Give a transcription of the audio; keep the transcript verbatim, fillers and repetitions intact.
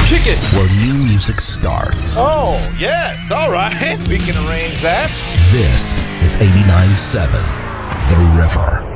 Kick it. Where new music starts. Oh, yes. All right. We can arrange that. This is eighty-nine point seven The River.